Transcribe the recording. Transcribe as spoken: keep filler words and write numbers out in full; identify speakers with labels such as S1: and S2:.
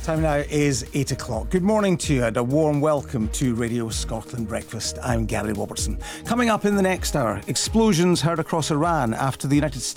S1: Time now is eight o'clock. Good morning to you and a warm welcome to Radio Scotland Breakfast. I'm Gary Robertson. Coming up in the next hour, explosions heard across Iran after the United States